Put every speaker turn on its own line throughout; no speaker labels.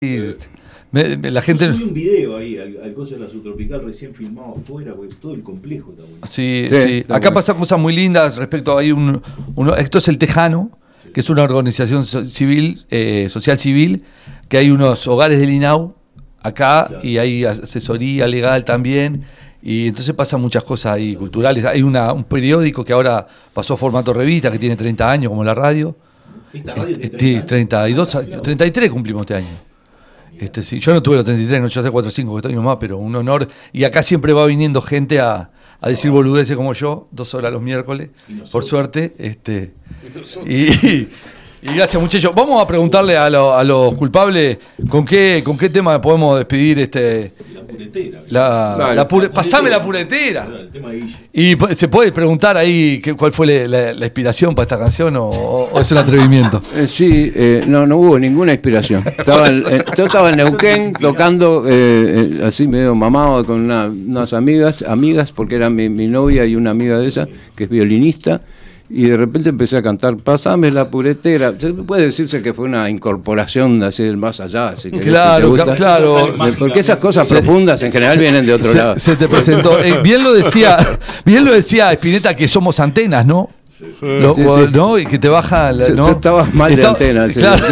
La gente...
Yo subí un video ahí al coso de la Subtropical recién filmado afuera, porque todo el complejo está bueno.
Sí. Acá pasan cosas muy lindas respecto a esto es el Tejano, que es una organización civil, social civil, que hay unos hogares del INAU acá, claro. Y hay asesoría legal también, y entonces pasan muchas cosas ahí culturales. Hay un periódico que ahora pasó a formato revista, que tiene 30 años, como la radio.
¿Esta radio tiene
33 cumplimos este año. Sí, yo no tuve los 33, no, yo hace 4 o 5 años más, pero un honor. Y acá siempre va viniendo gente a decir boludeces como yo, 2 horas los miércoles, por suerte. Y gracias, muchachos. Vamos a preguntarle a los culpables con qué tema podemos despedir la puretera. Pasame la puretera. Y se puede preguntar ahí cuál fue la inspiración para esta canción o es un atrevimiento.
Sí, no hubo ninguna inspiración. Yo estaba en Neuquén tocando así medio mamado con unas amigas, porque era mi novia y una amiga de ella que es violinista. Y de repente empecé a cantar Pasame la puretera. Puede decirse que fue una incorporación así del más allá. Así que
claro.
Porque esas cosas profundas en general vienen de otro lado.
Se te presentó. Bien lo decía Spinetta, que somos antenas, ¿no?
Sí.
¿No? Y que te baja... ¿no?
Yo estaba mal de antena.
Claro.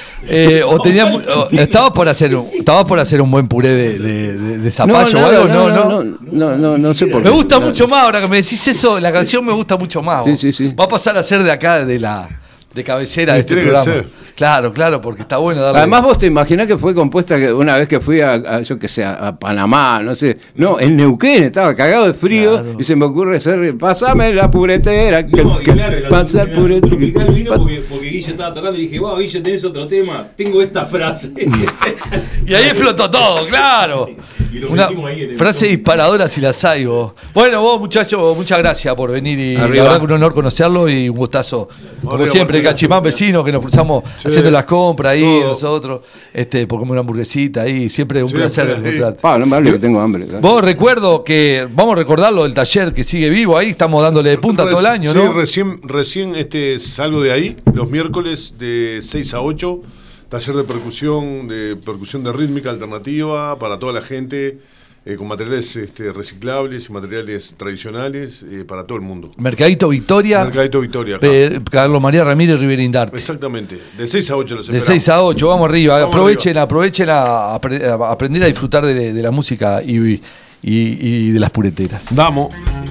Estabas por hacer un buen puré de zapallo o algo,
no sé por qué.
Me gusta mucho más ahora que me decís eso, la canción me gusta mucho más.
Sí.
Va a pasar a ser de acá, de cabecera de este programa. Claro, porque está bueno darle.
Además vos te imaginás que fue compuesta una vez que fui yo que sé, a Panamá, no sé. No, en Neuquén estaba cagado de frío, claro. Y se me ocurre hacer Pasame la puretera.
Pasar puretera. Vino porque Guille estaba tocando y dije, wow, Guille, tenés otro tema, tengo esta frase.
Y ahí explotó todo, claro. Una frase disparadora si las hay vos. Bueno, vos muchachos, muchas gracias por venir y la verdad que un honor conocerlo y un gustazo. Como siempre, Cachimán vecino, que nos cruzamos haciendo las compras ahí, nosotros, por comer una hamburguesita ahí, siempre un placer encontrarte.
No me hables que tengo hambre. ¿Sabes?
Vos recuerdo que, vamos a recordarlo del taller que sigue vivo ahí, estamos dándole de punta todo el año, ¿no?
Sí, recién salgo de ahí, los miércoles de 6 a 8. Taller de percusión de rítmica alternativa para toda la gente, con materiales reciclables y materiales tradicionales para todo el mundo.
Mercadito Victoria. Carlos María Ramírez Riverindarte.
Exactamente, de 6 a 8 los
esperamos. De 6 a 8, vamos arriba. Aprovechen a aprender a disfrutar de la música y de las pureteras.
Vamos.